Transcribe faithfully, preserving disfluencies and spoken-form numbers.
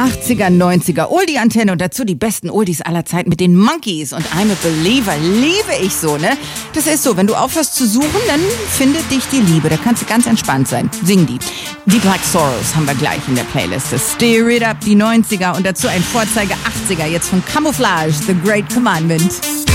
achtziger, neunziger Oldie-Antenne und dazu die besten Oldies aller Zeiten mit den Monkeys und I'm a Believer. Liebe ich so, ne? Das ist so, wenn du aufhörst zu suchen, dann findet dich die Liebe. Da kannst du ganz entspannt sein. Sing die. Die Black Sorrows haben wir gleich in der Playlist. Steer It Up, die neunziger und dazu ein Vorzeige achtziger. Jetzt von Camouflage, The Great Commandment.